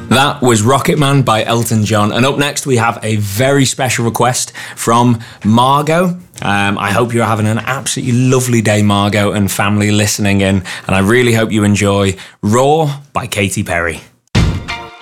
That was Rocket Man by Elton John. And up next, we have a very special request from Margot. I hope you're having an absolutely lovely day, Margot, and family listening in. And I really hope you enjoy Raw by Katy Perry.